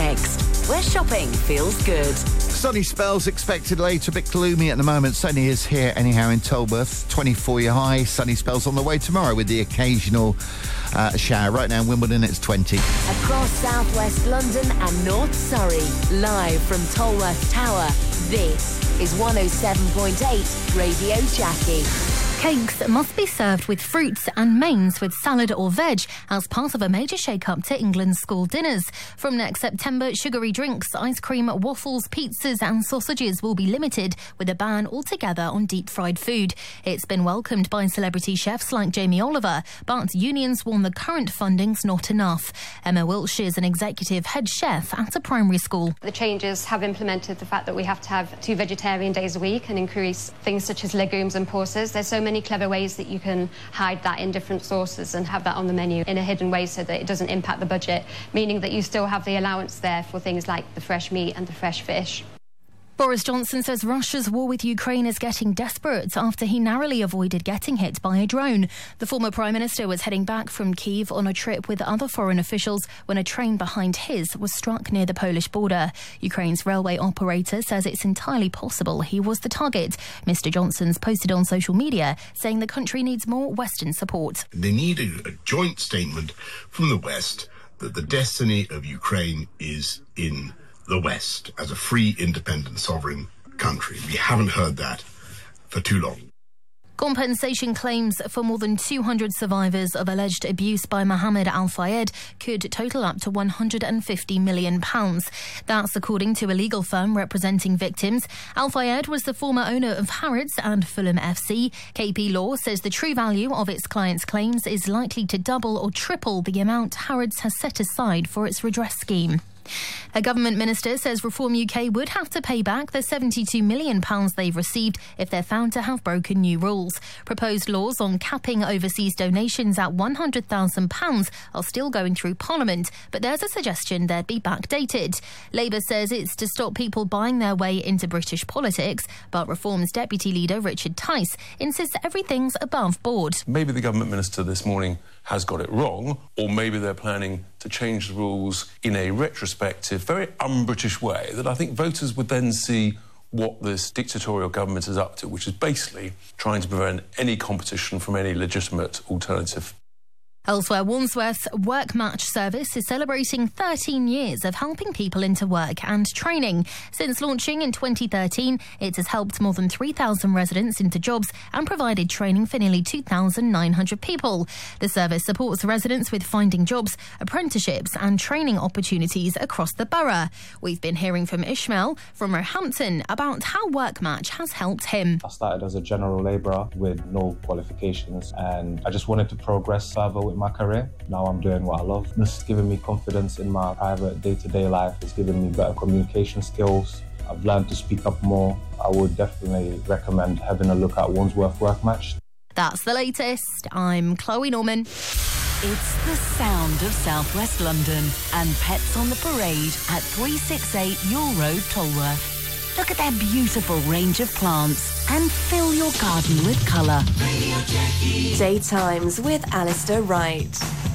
next, where shopping feels good. Sunny spells expected later, a bit gloomy at the moment. Sunny is here anyhow in Tolworth. 24 your high. Sunny spells on the way tomorrow with the occasional shower. Right now in Wimbledon it's 20. Across southwest London and North Surrey, live from Tolworth Tower, this is 107.8 Radio Jackie. Cakes must be served with fruits and mains with salad or veg as part of a major shake-up to England's school dinners. From next September, sugary drinks, ice cream, waffles, pizzas and sausages will be limited, with a ban altogether on deep-fried food. It's been welcomed by celebrity chefs like Jamie Oliver, but unions warn the current funding's not enough. Emma Wiltshire is an executive head chef at a primary school. The changes have implemented the fact that we have to have 2 vegetarian days a week and increase things such as legumes and pulses. There's so many clever ways that you can hide that in different sauces and have that on the menu in a hidden way so that it doesn't impact the budget, meaning that you still have the allowance there for things like the fresh meat and the fresh fish. Boris Johnson says Russia's war with Ukraine is getting desperate after he narrowly avoided getting hit by a drone. The former Prime Minister was heading back from Kyiv on a trip with other foreign officials when a train behind his was struck near the Polish border. Ukraine's railway operator says it's entirely possible he was the target. Mr Johnson's posted on social media saying the country needs more Western support. They need a joint statement from the West that the destiny of Ukraine is in the West as a free, independent, sovereign country. We haven't heard that for too long. Compensation claims for more than 200 survivors of alleged abuse by Mohammed Al Fayed could total up to £150 million. That's according to a legal firm representing victims. Al Fayed was the former owner of Harrods and Fulham FC. KP Law says the true value of its clients' claims is likely to double or triple the amount Harrods has set aside for its redress scheme. A government minister says Reform UK would have to pay back the £72 million they've received if they're found to have broken new rules. Proposed laws on capping overseas donations at £100,000 are still going through Parliament, but there's a suggestion they'd be backdated. Labour says it's to stop people buying their way into British politics, but Reform's deputy leader Richard Tice insists everything's above board. Maybe the government minister this morning has got it wrong, or maybe they're planning to change the rules in a retrospective, very un-British way that I think voters would then see what this dictatorial government is up to, which is basically trying to prevent any competition from any legitimate alternative. Elsewhere, Wandsworth's Work Match service is celebrating 13 years of helping people into work and training. Since launching in 2013, it has helped more than 3,000 residents into jobs and provided training for nearly 2,900 people. The service supports residents with finding jobs, apprenticeships and training opportunities across the borough. We've been hearing from Ishmael from Roehampton about how Work Match has helped him. I started as a general labourer with no qualifications, and I just wanted to progress further with my career. Now I'm doing what I love. This is giving me confidence in my private day-to-day life. It's giving me better communication skills. I've learned to speak up more. I would definitely recommend having a look at Wandsworth Work Match. That's the latest. I'm Chloe Norman. It's the sound of southwest London and Pets on the Parade at 368 Yule Road, Tolworth. Look at their beautiful range of plants and fill your garden with colour. Daytimes with Alistair Wright.